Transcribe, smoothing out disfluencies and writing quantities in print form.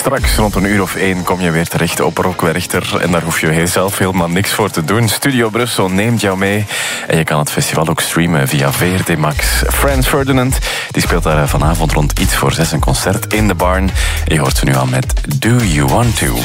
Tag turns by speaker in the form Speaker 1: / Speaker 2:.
Speaker 1: Straks rond 1:00 kom je weer terecht op Rock Werchter. En daar hoef je zelf helemaal niks voor te doen. Studio Brussel neemt jou mee. En je kan het festival ook streamen via VRT Max. Franz Ferdinand die speelt daar vanavond rond iets voor 6 een concert in de Barn. En je hoort ze nu al met Do You Want To.